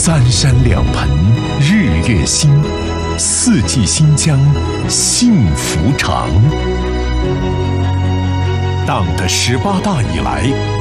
三山两盆日月新，四季新疆幸福长。党的18大以来，